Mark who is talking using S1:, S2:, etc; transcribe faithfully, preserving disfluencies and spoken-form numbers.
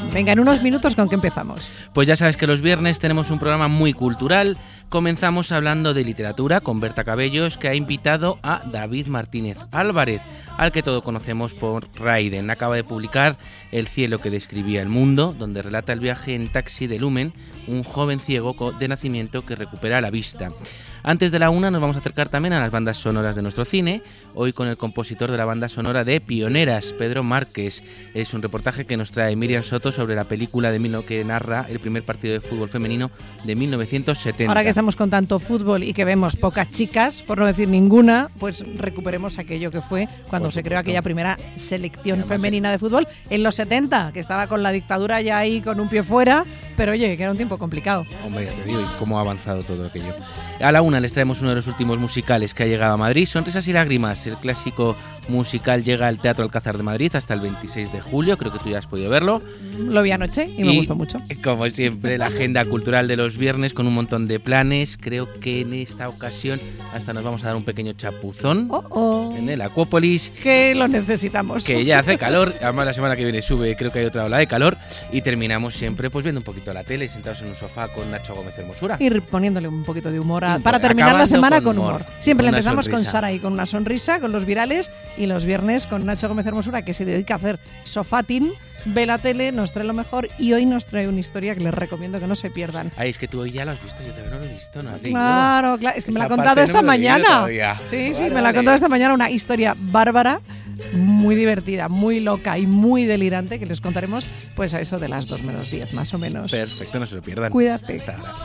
S1: Venga, en unos minutos, ¿con qué empezamos?
S2: Pues ya sabes que los viernes tenemos un programa muy cultural. Comenzamos hablando de literatura con Berta Cabellos, que ha invitado a David Martínez Álvarez, al que todos conocemos por Raiden. Acaba de publicar El cielo que describía el mundo, donde relata el viaje en taxi de Lumen, un joven ciego de nacimiento que recupera la vista. Antes de la una nos vamos a acercar también a las bandas sonoras de nuestro cine, hoy con el compositor de la banda sonora de Pioneras, Pedro Márquez. Es un reportaje que nos trae Miriam Soto sobre la película de Milo que narra el primer partido de fútbol femenino de mil novecientos setenta.
S1: Ahora que estamos con tanto fútbol y que vemos pocas chicas, por no decir ninguna, pues recuperemos aquello que fue cuando por se supuesto. creó aquella primera selección femenina de fútbol en los setenta, que estaba con la dictadura ya ahí con un pie fuera, pero oye, que era un tiempo complicado.
S2: Hombre, ya te digo, y cómo ha avanzado todo aquello. A la una les traemos uno de los últimos musicales que ha llegado a Madrid, Sonrisas y Lágrimas. El clásico musical llega al Teatro Alcázar de Madrid hasta el veintiséis de julio, creo que tú ya has podido verlo.
S1: Lo vi anoche y, y me gustó mucho.
S2: Como siempre, la agenda cultural de los viernes con un montón de planes. Creo que en esta ocasión hasta nos vamos a dar un pequeño chapuzón
S1: oh, oh.
S2: en el Acuópolis.
S1: Que lo necesitamos.
S2: Que ya hace calor, además la semana que viene sube, creo que hay otra ola de calor. Y terminamos siempre pues viendo un poquito la tele, sentados en un sofá con Nacho Gómez Hermosura.
S1: Ir poniéndole un poquito de humor a, para terminar la semana con humor. Con humor. Siempre
S2: con
S1: empezamos
S2: sonrisa.
S1: con Sara y con una sonrisa, con los virales, y los viernes con Nacho Gómez Hermosura, que se dedica a hacer sofatín, ve la tele, nos trae lo mejor, y hoy nos trae una historia que les recomiendo que no se pierdan.
S2: Ay, es que tú hoy ya lo has visto, yo todavía no lo he visto, ¿no?
S1: Claro, claro, es que me la ha contado esta no mañana. Sí, sí, vale, me la ha contado esta mañana, una historia bárbara, muy divertida, muy loca y muy delirante, que les contaremos pues a eso de las dos menos diez, más o menos.
S2: Perfecto, no se lo pierdan.
S1: Cuídate.
S2: Hasta ahora.